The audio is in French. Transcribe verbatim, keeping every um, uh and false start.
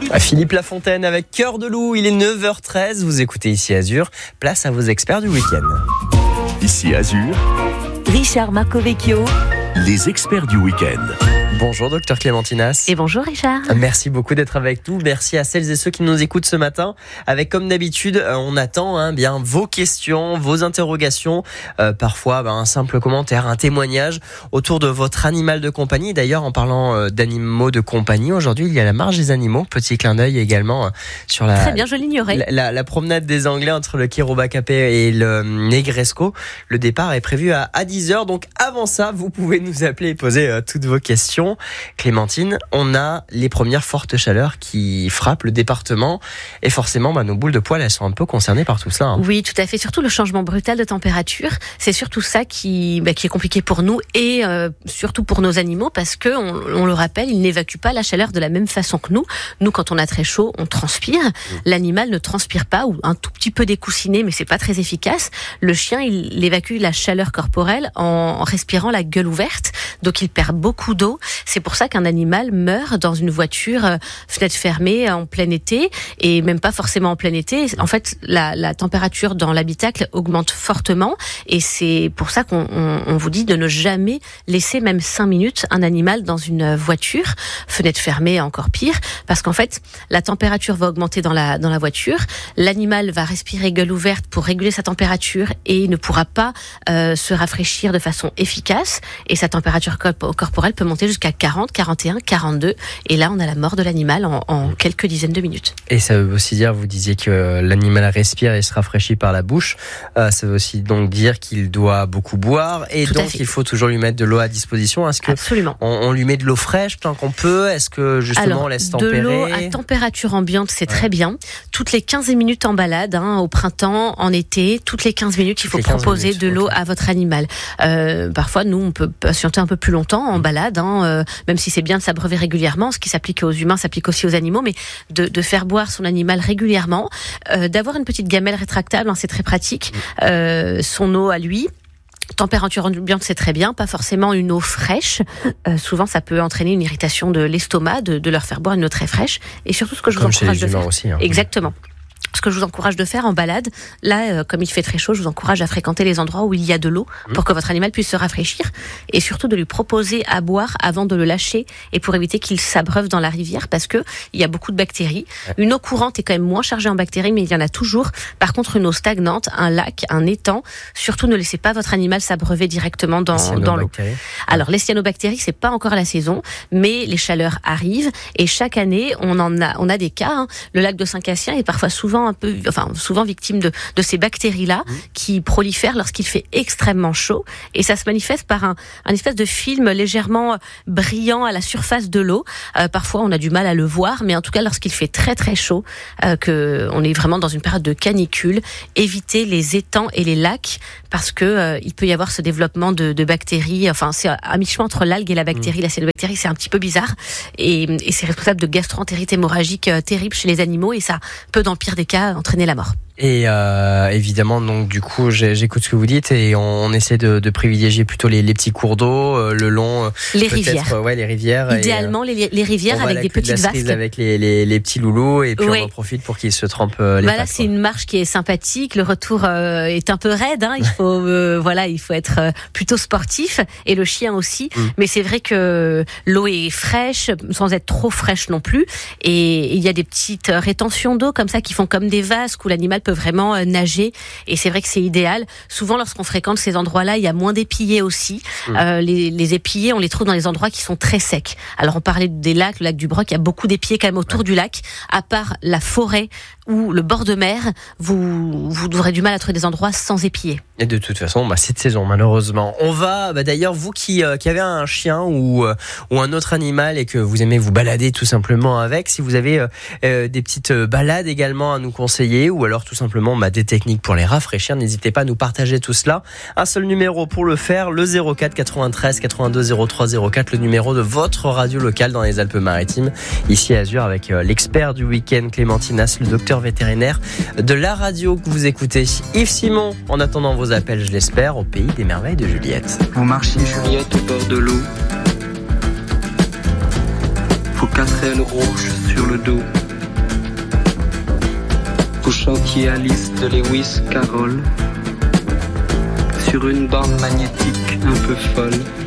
Philippe Lafontaine avec Cœur de loup, il est neuf heures treize, vous écoutez ici Azur, place à vos experts du week-end. Ici Azur, Richard Marcovecchio, les experts du week-end. Bonjour docteur Clémentinas. Et bonjour Richard. Merci beaucoup d'être avec nous. Merci à celles et ceux qui nous écoutent ce matin. Avec comme d'habitude, on attend hein, bien vos questions, vos interrogations, euh, parfois ben, un simple commentaire, un témoignage autour de votre animal de compagnie. D'ailleurs, en parlant euh, d'animaux de compagnie, aujourd'hui il y a la marche des animaux. Petit clin d'œil également euh, sur la, Très bien, je l'ignorais. La, la, la promenade des Anglais entre le Kirobacapé et le Negresco. Le départ est prévu à, à dix heures. Donc avant ça, vous pouvez nous appeler et poser euh, toutes vos questions. Clémentine, on a les premières fortes chaleurs qui frappent le département et forcément bah, nos boules de poils elles sont un peu concernées par tout cela. Hein. Oui, tout à fait, surtout le changement brutal de température, c'est surtout ça qui, bah, qui est compliqué pour nous et euh, surtout pour nos animaux parce que on, on le rappelle, ils n'évacuent pas la chaleur de la même façon que nous. Nous, quand on a très chaud, on transpire. Mmh. L'animal ne transpire pas ou un tout petit peu découssiné, mais c'est pas très efficace. Le chien, il évacue la chaleur corporelle en, en respirant la gueule ouverte, donc il perd beaucoup d'eau. C'est pour ça qu'un animal meurt dans une voiture euh, fenêtre fermée en plein été et même pas forcément en plein été. En fait, la, la température dans l'habitacle augmente fortement et c'est pour ça qu'on on, on vous dit de ne jamais laisser même cinq minutes un animal dans une voiture, fenêtre fermée encore pire, parce qu'en fait, la température va augmenter dans la, dans la voiture, l'animal va respirer gueule ouverte pour réguler sa température et il ne pourra pas euh, se rafraîchir de façon efficace et sa température corporelle peut monter jusqu'à quarante, quarante et un, quarante-deux et là on a la mort de l'animal en, en quelques dizaines de minutes. Et ça veut aussi dire, vous disiez que l'animal respire et se rafraîchit par la bouche, euh, ça veut aussi donc dire qu'il doit beaucoup boire et Tout donc il faut toujours lui mettre de l'eau à disposition. Est-ce que Absolument. On, on lui met de l'eau fraîche tant qu'on peut? Est-ce que justement Alors, on laisse tempérer? De l'eau à température ambiante, c'est ouais. très bien. Toutes les quinze minutes en balade, hein, au printemps, en été, toutes les quinze minutes, il faut proposer minutes, de l'eau okay. à votre animal. Euh, parfois, nous, on peut patienter un peu plus longtemps en balade, hein, euh, même si c'est bien de s'abreuver régulièrement, ce qui s'applique aux humains s'applique aussi aux animaux, mais de, de faire boire son animal régulièrement, euh, d'avoir une petite gamelle rétractable, hein, c'est très pratique, euh, son eau à lui. Température ambiante, c'est très bien, pas forcément une eau fraîche. Euh, souvent, ça peut entraîner une irritation de l'estomac, de, de leur faire boire une eau très fraîche. Et surtout, ce que je Comme vous encourage chez les de humains faire. Aussi, hein. Exactement. Ce que je vous encourage de faire en balade, là, euh, comme il fait très chaud, je vous encourage à fréquenter les endroits où il y a de l'eau pour que votre animal puisse se rafraîchir et surtout de lui proposer à boire avant de le lâcher et pour éviter qu'il s'abreuve dans la rivière parce que il y a beaucoup de bactéries. Une eau courante est quand même moins chargée en bactéries, mais il y en a toujours. Par contre, une eau stagnante, un lac, un étang, surtout ne laissez pas votre animal s'abreuver directement dans, dans l'eau. Alors, les cyanobactéries, c'est pas encore la saison, mais les chaleurs arrivent et chaque année, on en a, on a des cas. Hein. Le lac de Saint-Cassien est parfois souvent un peu, enfin souvent victime de, de ces bactéries-là mmh. qui prolifèrent lorsqu'il fait extrêmement chaud et ça se manifeste par un, un espèce de film légèrement brillant à la surface de l'eau. Euh, parfois on a du mal à le voir, mais en tout cas lorsqu'il fait très très chaud, euh, que on est vraiment dans une période de canicule, évitez les étangs et les lacs parce que euh, il peut y avoir ce développement de, de bactéries. Enfin c'est à mi-chemin entre l'algue et la bactérie. Mmh. La cyanobactérie c'est un petit peu bizarre et, et c'est responsable de gastroentérite hémorragique euh, terrible chez les animaux et ça peut dans le pire des cas entraîner la mort. Et euh, évidemment, donc du coup, j'écoute ce que vous dites et on, on essaie de, de privilégier plutôt les, les petits cours d'eau, euh, le long, euh, les rivières. Euh, ouais, les rivières. Idéalement, et, les, les rivières avec des petites vasques. Avec les, les, les petits loulous et puis oui. on en profite pour qu'ils se trempent euh, les bah là, pattes. C'est une marche qui est sympathique. Le retour euh, est un peu raide. Hein. Il faut, euh, voilà, il faut être euh, plutôt sportif et le chien aussi. Mm. Mais c'est vrai que l'eau est fraîche, sans être trop fraîche non plus. Et il y a des petites rétentions d'eau comme ça qui font comme des vasques où l'animal peut vraiment euh, nager et c'est vrai que c'est idéal. Souvent lorsqu'on fréquente ces endroits-là, il y a moins d'épillets aussi. Mmh. Euh, les, les épillets, on les trouve dans les endroits qui sont très secs. Alors on parlait des lacs, le lac du Broc, il y a beaucoup d'épillets quand même autour ouais. du lac. À part la forêt ou le bord de mer, vous, vous aurez du mal à trouver des endroits sans épillets. Et de toute façon, bah, c'est de saison malheureusement. On va, bah, d'ailleurs, vous qui, euh, qui avez un chien ou, euh, ou un autre animal et que vous aimez vous balader tout simplement avec, si vous avez euh, euh, des petites balades également à nous conseiller ou alors tout simplement bah, des techniques pour les rafraîchir, n'hésitez pas à nous partager tout cela. Un seul numéro pour le faire, le zéro quatre quatre-vingt-treize quatre-vingt-deux zéro trois zéro quatre, le numéro de votre radio locale dans les Alpes-Maritimes, ici à Azur avec euh, l'expert du week-end Clémentinas, le docteur vétérinaire de la radio que vous écoutez, Yves Simon. En attendant vos appels, je l'espère, au pays des merveilles de Juliette. Vous marchez Juliette au bord de l'eau. Vos quatre ailes rouges sur le dos. Vous chantiez Alice de Lewis Carroll sur une bande magnétique un peu folle.